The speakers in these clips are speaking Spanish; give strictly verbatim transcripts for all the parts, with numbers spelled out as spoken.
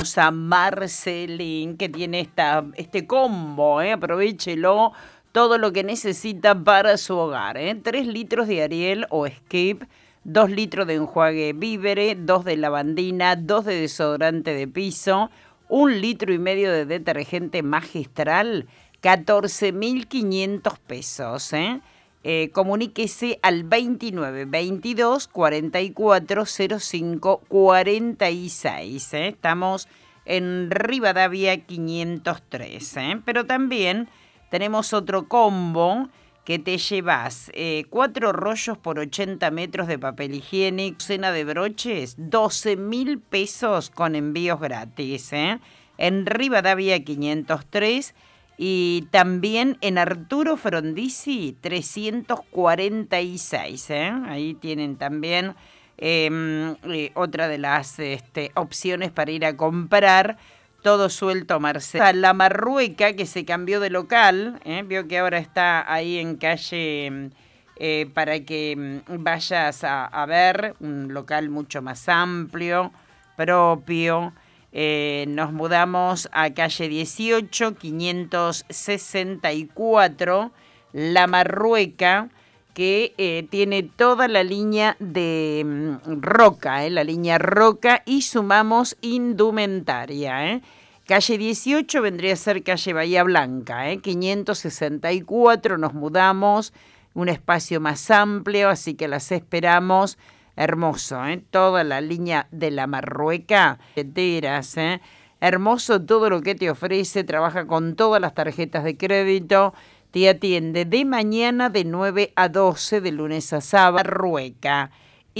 tenemos a Marcelín, que tiene esta, este combo, ¿eh? Aprovéchelo, todo lo que necesita para su hogar, ¿eh? tres litros de Ariel o Skip, dos litros de enjuague Vívere, dos de lavandina, dos de desodorante de piso, un litro y medio de detergente Magistral, catorce mil quinientos pesos, ¿eh? Eh, comuníquese al veintinueve veintidós cuarenta y cuatro cero cinco cuarenta y seis. ¿eh? Estamos en Rivadavia quinientos tres. ¿eh? Pero también tenemos otro combo que te llevas eh, cuatro rollos por ochenta metros de papel higiénico, docena de broches, doce mil pesos con envíos gratis. ¿eh? En Rivadavia quinientos tres. Y también en Arturo Frondizi, trescientos cuarenta y seis. ¿eh? Ahí tienen también eh, eh, otra de las este, opciones para ir a comprar. Todo suelto, Marcelo. La Marrueca, que se cambió de local. ¿eh? Vio que ahora está ahí en calle eh, para que vayas a, a ver. Un local mucho más amplio, propio. Eh, nos mudamos a calle dieciocho, quinientos sesenta y cuatro, La Marrueca, que eh, tiene toda la línea de mm, roca, eh, la línea roca, y sumamos indumentaria. Eh. Calle dieciocho vendría a ser calle Bahía Blanca, eh, quinientos sesenta y cuatro, nos mudamos, un espacio más amplio, así que las esperamos. Hermoso, ¿eh? Toda la línea de La Marrueca, ¿eh? Hermoso todo lo que te ofrece, trabaja con todas las tarjetas de crédito, te atiende de mañana de nueve a doce, de lunes a sábado, Marrueca.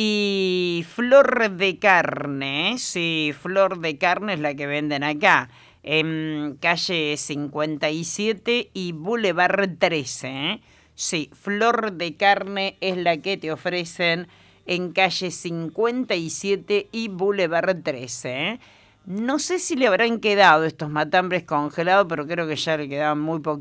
Y Flor de Carne, ¿eh? Sí, Flor de Carne es la que venden acá, en calle cincuenta y siete y Boulevard trece, ¿eh? Sí, Flor de Carne es la que te ofrecen en calle cincuenta y siete y Boulevard trece. ¿eh? No sé si le habrán quedado estos matambres congelados, pero creo que ya le quedaban muy poquitos.